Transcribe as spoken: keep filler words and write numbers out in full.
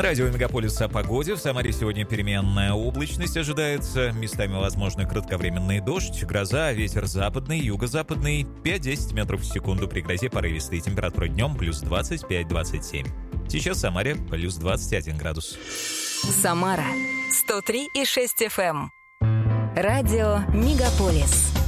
На радио «Мегаполис» о погоде. В Самаре сегодня переменная облачность ожидается. Местами возможны кратковременный дождь, гроза, ветер западный, юго-западный. пять-десять метров в секунду при грозе порывистый. Температура днем плюс двадцать пять - двадцать семь. Сейчас в Самаре плюс двадцать один градус. Самара сто три и шесть эф эм. Радио «Мегаполис».